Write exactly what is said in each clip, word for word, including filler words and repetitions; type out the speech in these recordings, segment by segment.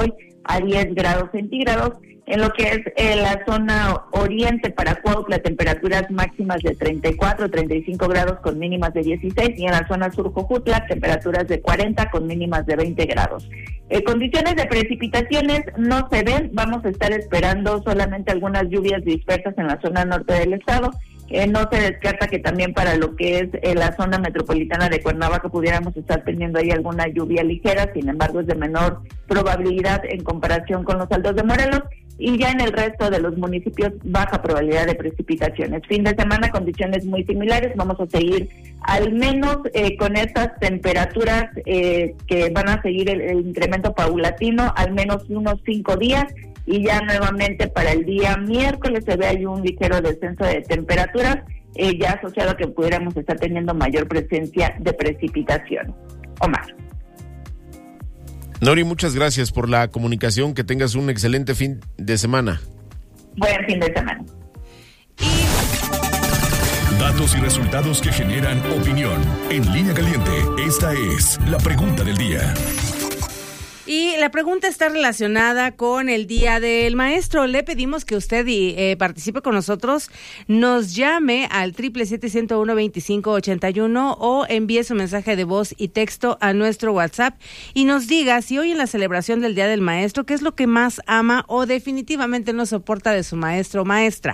hoy a diez grados centígrados. En lo que es eh, la zona oriente para Cuautla, temperaturas máximas de treinta y cuatro, treinta y cinco grados con mínimas de dieciséis, y en la zona sur Jojutla, temperaturas de cuarenta con mínimas de veinte grados. Eh, condiciones de precipitaciones no se ven, vamos a estar esperando solamente algunas lluvias dispersas en la zona norte del estado. Eh, no se descarta que también para lo que es eh, la zona metropolitana de Cuernavaca pudiéramos estar teniendo ahí alguna lluvia ligera, sin embargo es de menor probabilidad en comparación con los altos de Morelos, y ya en el resto de los municipios baja probabilidad de precipitaciones. Fin de semana condiciones muy similares, vamos a seguir al menos eh, con estas temperaturas eh, que van a seguir el, el incremento paulatino al menos unos cinco días, y ya nuevamente para el día miércoles se ve ahí un ligero descenso de temperaturas, eh, ya asociado a que pudiéramos estar teniendo mayor presencia de precipitación. Omar. Nori, muchas gracias por la comunicación, que tengas un excelente fin de semana. Buen fin de semana. Datos y resultados que generan opinión. En Línea Caliente, esta es la pregunta del día. Y la pregunta está relacionada con el Día del Maestro. Le pedimos que usted eh, participe con nosotros, nos llame al triple siete ciento uno veinticinco ochenta y uno o envíe su mensaje de voz y texto a nuestro WhatsApp y nos diga si hoy en la celebración del Día del Maestro, qué es lo que más ama o definitivamente no soporta de su maestro o maestra.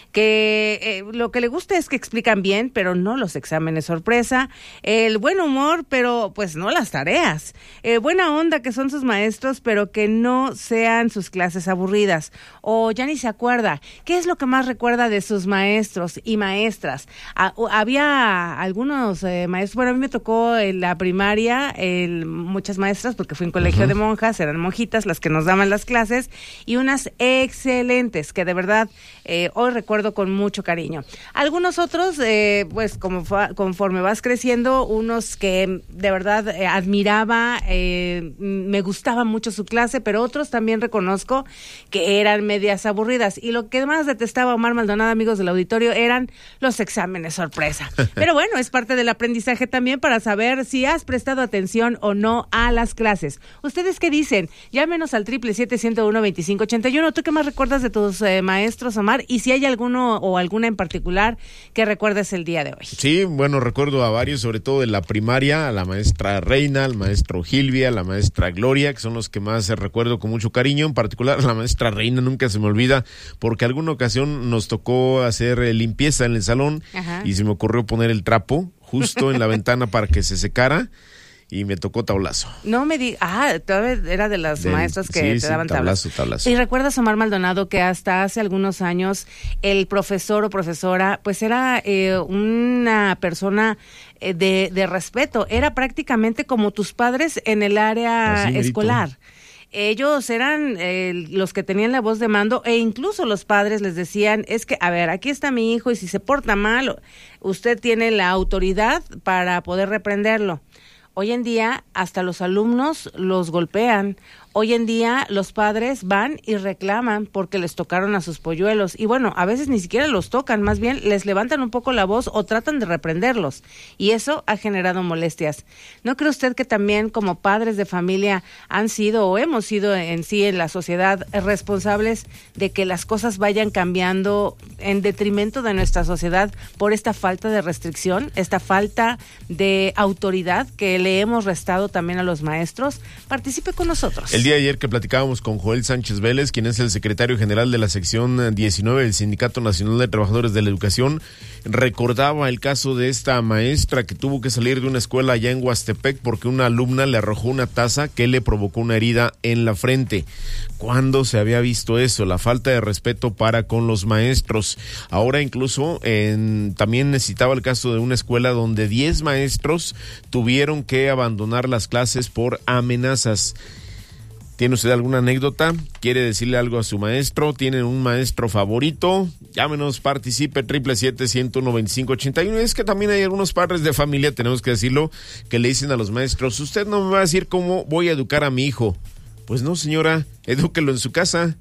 Que eh, lo que le gusta es que explican bien, pero no los exámenes sorpresa, el buen humor, pero pues no las tareas, eh, buena onda que son sus maestros, pero que no sean sus clases aburridas, o ya ni se acuerda, ¿qué es lo que más recuerda de sus maestros y maestras? Ah, había algunos eh, maestros, bueno, a mí me tocó en la primaria, el, muchas maestras, porque fui en colegio uh-huh. de monjas, eran monjitas las que nos daban las clases, y unas excelentes, que de verdad eh, hoy recuerdo con mucho cariño. Algunos otros, eh, pues como fa, conforme vas creciendo, unos que de verdad eh, admiraba, eh, me gustaba mucho su clase, pero otros también reconozco que eran medias aburridas. Y lo que más detestaba Omar Maldonado, amigos del auditorio, eran los exámenes sorpresa. Pero bueno, es parte del aprendizaje también para saber si has prestado atención o no a las clases. ¿Ustedes qué dicen? Llámenos al triple siete ciento uno veinticinco ochenta y uno. ¿Tú qué más recuerdas de tus eh, maestros, Omar? Y si hay algún o alguna en particular que recuerdes el día de hoy. Sí, bueno, recuerdo a varios, sobre todo de la primaria, a la maestra Reina, al maestro Gilvia, a la maestra Gloria, que son los que más recuerdo con mucho cariño. En particular, a la maestra Reina nunca se me olvida, porque alguna ocasión nos tocó hacer limpieza en el salón. Ajá. Y se me ocurrió poner el trapo justo en la ventana para que se secara. Y me tocó tablazo. No me digas, ah, todavía era de las Del, maestras que sí, te sí, daban tablazo, tablazo. tablazo. Y recuerdas, Omar Maldonado, que hasta hace algunos años el profesor o profesora, pues era eh, una persona eh, de, de respeto, era prácticamente como tus padres en el área Así escolar. Merito. Ellos eran eh, los que tenían la voz de mando, e incluso los padres les decían, es que, a ver, aquí está mi hijo y si se porta mal, usted tiene la autoridad para poder reprenderlo. Hoy en día hasta los alumnos los golpean. Hoy en día los padres van y reclaman porque les tocaron a sus polluelos. Y bueno, a veces ni siquiera los tocan, más bien les levantan un poco la voz o tratan de reprenderlos. Y eso ha generado molestias. ¿No cree usted que también como padres de familia han sido o hemos sido en sí en la sociedad responsables de que las cosas vayan cambiando en detrimento de nuestra sociedad por esta falta de restricción, esta falta de autoridad que le hemos restado también a los maestros? Participe con nosotros. El día de ayer que platicábamos con Joel Sánchez Vélez, quien es el secretario general de la sección diecinueve del Sindicato Nacional de Trabajadores de la Educación, recordaba el caso de esta maestra que tuvo que salir de una escuela allá en Huastepec porque una alumna le arrojó una taza que le provocó una herida en la frente. ¿Cuándo se había visto eso? La falta de respeto para con los maestros. Ahora incluso en, también necesitaba el caso de una escuela donde diez maestros tuvieron que abandonar las clases por amenazas. ¿Tiene usted alguna anécdota? ¿Quiere decirle algo a su maestro? ¿Tienen un maestro favorito? Llámenos, participe, triple siete, ciento uno, veinticinco ochenta y uno. Es que también hay algunos padres de familia, tenemos que decirlo, que le dicen a los maestros, usted no me va a decir cómo voy a educar a mi hijo. Pues no, señora, edúquelo en su casa.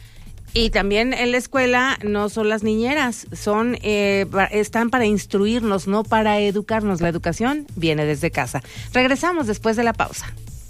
Y también en la escuela no son las niñeras, son eh, están para instruirnos, no para educarnos. La educación viene desde casa. Regresamos después de la pausa.